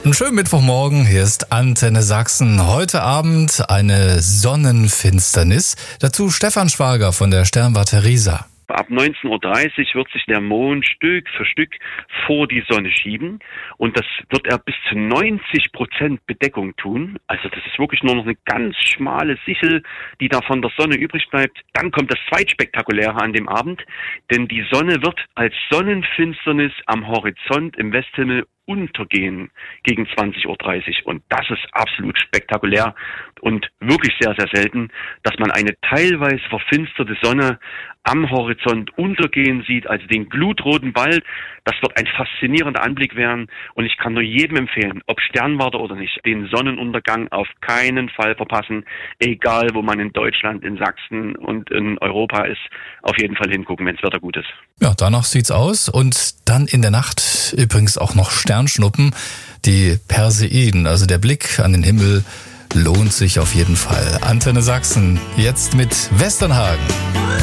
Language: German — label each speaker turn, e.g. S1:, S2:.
S1: Einen schönen Mittwochmorgen, hier ist Antenne Sachsen. Heute Abend eine Sonnenfinsternis. Dazu Stefan Schwager von der Sternwarte Riesa.
S2: Ab 19:30 Uhr wird sich der Mond Stück für Stück vor die Sonne schieben und das wird er bis zu 90% Bedeckung tun. Also das ist wirklich nur noch eine ganz schmale Sichel, die da von der Sonne übrig bleibt. Dann kommt das Zweitspektakuläre an dem Abend, denn die Sonne wird als Sonnenfinsternis am Horizont im Westhimmel untergehen gegen 20:30 Uhr. Und das ist absolut spektakulär und wirklich sehr, sehr selten, dass man eine teilweise verfinsterte Sonne am Horizont untergehen sieht, also den glutroten Ball. Das wird ein faszinierender Anblick werden und ich kann nur jedem empfehlen, ob Sternwarte oder nicht, den Sonnenuntergang auf keinen Fall verpassen, egal wo man in Deutschland, in Sachsen und in Europa ist, auf jeden Fall hingucken, wenn das Wetter gut ist.
S1: Ja, danach sieht's aus und dann in der Nacht übrigens auch noch Sternschnuppen, die Perseiden, also der Blick an den Himmel lohnt sich auf jeden Fall. Antenne Sachsen, jetzt mit Westernhagen.